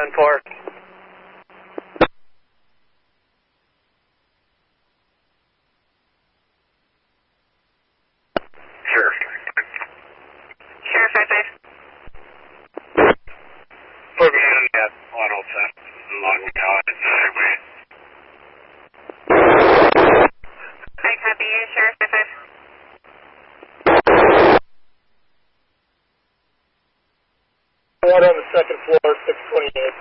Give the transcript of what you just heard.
10-4. Sheriff. Sheriff 5-5. Put me in at 107. Long out at highway. I copy you, Sheriff 5-5. One on the second floor, 628.